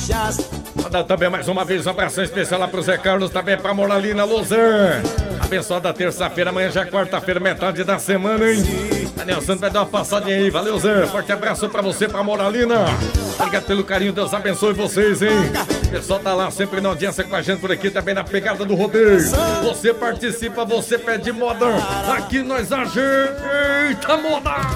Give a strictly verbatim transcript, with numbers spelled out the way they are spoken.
Manda também mais uma vez um abração especial lá pro Zé Carlos, também pra Moralina Lozer. Abençoada terça-feira, amanhã já é quarta-feira, metade da semana, hein? Daniel Santos vai dar uma passadinha aí, valeu Zé, forte abraço pra você, pra Moralina. Obrigado pelo carinho, Deus abençoe vocês, hein? O pessoal tá lá sempre na audiência com a gente por aqui, também na pegada do rodeio. Você participa, você pede moda, aqui nós ajeita moda.